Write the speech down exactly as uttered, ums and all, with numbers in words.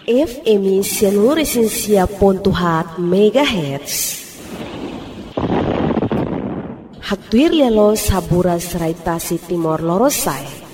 F M seluruh esensia pontuhat megahertz. Haktuir lialo sabura serai tasi timor lorosai.